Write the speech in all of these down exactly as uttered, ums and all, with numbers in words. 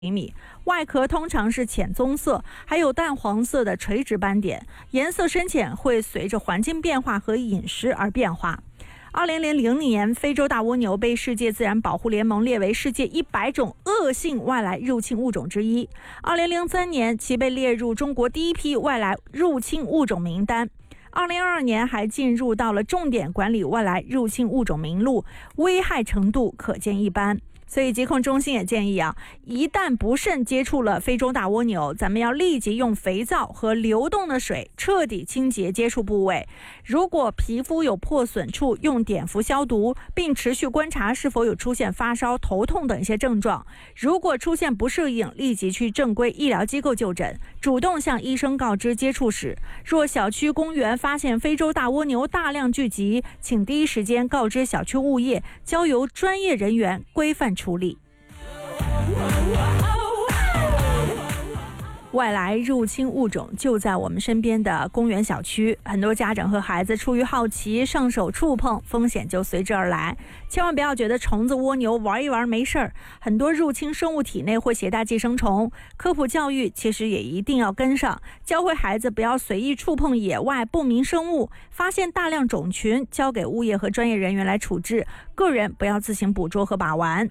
厘米，外壳通常是浅棕色，还有淡黄色的垂直斑点，颜色深浅会随着环境变化和饮食而变化。二零零零年，非洲大蜗牛被世界自然保护联盟列为世界一百种恶性外来入侵物种之一。二零零三年，其被列入中国第一批外来入侵物种名单。二零二二年还进入到了重点管理外来入侵物种名录，危害程度可见一斑。所以疾控中心也建议啊，一旦不慎接触了非洲大蜗牛，咱们要立即用肥皂和流动的水彻底清洁接触部位。如果皮肤有破损处，用碘伏消毒，并持续观察是否有出现发烧、头痛等一些症状。如果出现不适应，立即去正规医疗机构就诊，主动向医生告知接触史。若小区公园发现非洲大蜗牛大量聚集，请第一时间告知小区物业，交由专业人员规范处理。外来入侵物种就在我们身边的公园小区，很多家长和孩子出于好奇上手触碰，风险就随之而来。千万不要觉得虫子蜗牛玩一玩没事儿，很多入侵生物体内会携带寄生虫。科普教育其实也一定要跟上，教会孩子不要随意触碰野外不明生物，发现大量种群交给物业和专业人员来处置，个人不要自行捕捉和把玩。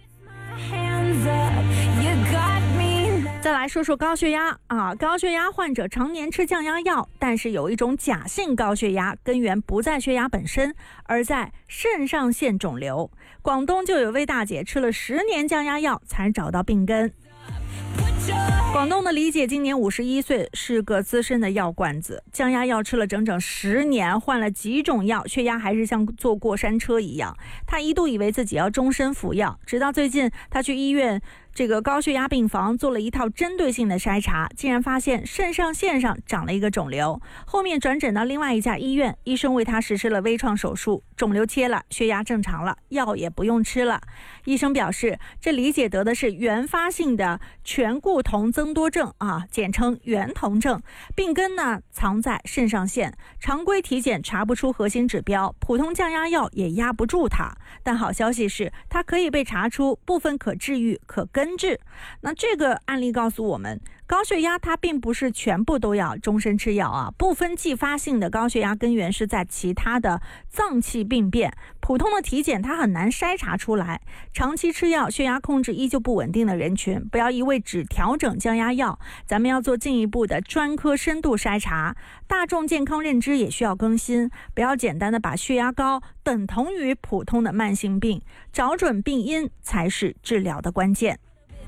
再来说说高血压啊，高血压患者常年吃降压药，但是有一种假性高血压，根源不在血压本身，而在肾上腺肿瘤。广东就有位大姐吃了十年降压药才找到病根。广东的李姐今年五十一岁，是个资深的药罐子，降压药吃了整整十年，换了几种药，血压还是像坐过山车一样。她一度以为自己要终身服药，直到最近她去医院这个高血压病房做了一套针对性的筛查，竟然发现肾上腺上长了一个肿瘤。后面转诊到另外一家医院，医生为她实施了微创手术，肿瘤切了，血压正常了，药也不用吃了。医生表示，这李姐得的是原发性的醛固酮增多症啊，简称原酮症，病根呢藏在肾上腺，常规体检查不出核心指标，普通降压药也压不住它。但好消息是，它可以被查出部分可治愈、可根治。那这个案例告诉我们，高血压它并不是全部都要终身吃药啊，部分继发性的高血压根源是在其他的脏器病变，普通的体检它很难筛查出来。长期吃药，血压控制依旧不稳定的人群，不要一味只调整降压药，咱们要做进一步的专科深度筛查。大众健康认知也需要更新，不要简单的把血压高等同于普通的慢性病，找准病因才是治疗的关键。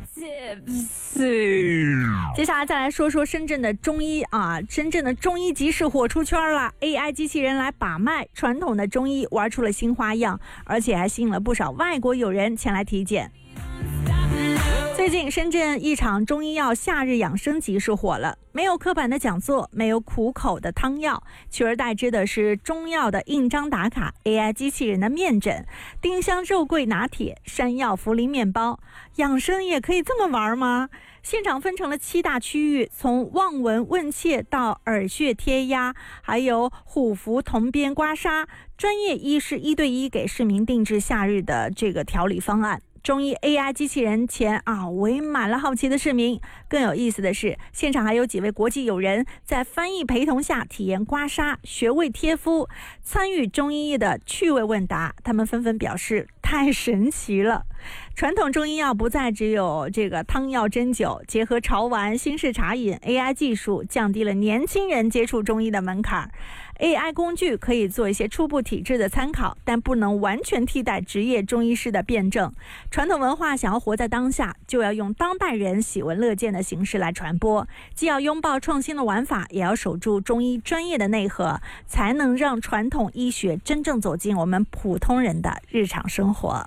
接下来再来说说深圳的中医啊，深圳的中医集市火出圈了 ，A I 机器人来把脉，传统的中医玩出了新花样，而且还吸引了不少外国友人前来体检。最近深圳一场中医药夏日养生集市火了，没有刻板的讲座，没有苦口的汤药，取而代之的是中药的印章打卡， A I 机器人的面诊，丁香肉桂拿铁，山药茯苓面包。养生也可以这么玩吗？现场分成了七大区域，从望闻问切到耳穴贴压，还有虎符铜边刮痧，专业医师一对一给市民定制夏日的这个调理方案。中医 A I 机器人前啊围满了好奇的市民。更有意思的是，现场还有几位国际友人在翻译陪同下体验刮痧、穴位贴敷，参与中医的趣味问答。他们纷纷表示太神奇了。传统中医药不再只有这个汤药针灸，结合潮丸、新式茶饮 A I 技术，降低了年轻人接触中医的门槛。A I 工具可以做一些初步体质的参考，但不能完全替代职业中医师的辩证。传统文化想要活在当下，就要用当代人喜闻乐见的形式来传播，既要拥抱创新的玩法，也要守住中医专业的内核，才能让传统医学真正走进我们普通人的日常生活。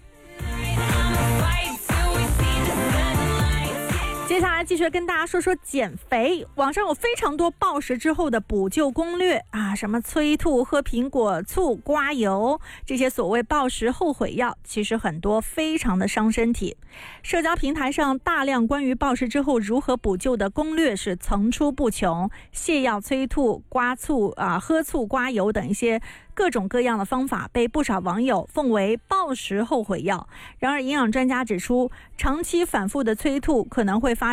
接下来继续跟大家说说减肥。网上有非常多暴食之后的补救攻略啊，什么催吐、喝苹果醋、刮油，这些所谓暴食后悔药，其实很多非常的伤身体。社交平台上大量关于暴食之后如何补救的攻略是层出不穷，泻药、催吐、刮醋啊、喝醋、刮油等一些各种各样的方法被不少网友奉为暴食后悔药。然而，营养专家指出，长期反复的催吐可能会发